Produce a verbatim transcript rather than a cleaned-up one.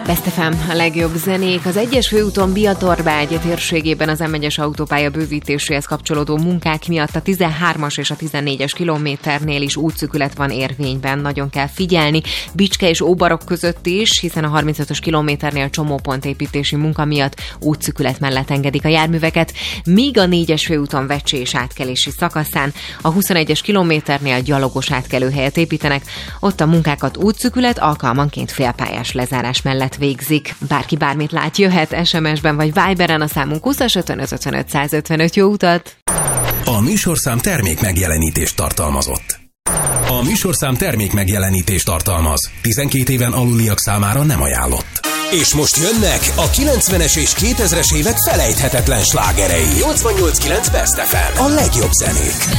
Best ef em, a legjobb zenék. Az egyes főúton Biatorbágy térségében az em egyes autópálya bővítéséhez kapcsolódó munkák miatt a tizenhármas és a tizennégyes kilométernél is útszűkület van érvényben. Nagyon kell figyelni Bicske és Óbarok között is, hiszen a harmincötös kilométernél csomópontépítési munka miatt útszűkület mellett engedik a járműveket, míg a négyes főúton Vecsés átkelési szakaszán a huszonegyes kilométernél gyalogos átkelőhelyet építenek, ott a munkákat útszűkület alkalmanként félpályás lezárás mellett végzik. Bárki bármit lát, jöhet es em es-ben vagy Viberen a számunk húszas ötvenöt ötvenöt százötvenöt. Jó utat! A műsorszám termék megjelenítést tartalmazott. A műsorszám termék megjelenítést tartalmaz. tizenkét éven aluliak számára nem ajánlott. És most jönnek a kilencvenes és kétezres évek felejthetetlen slágerei. nyolcvannyolc kilenc Best ef em. A legjobb zenék.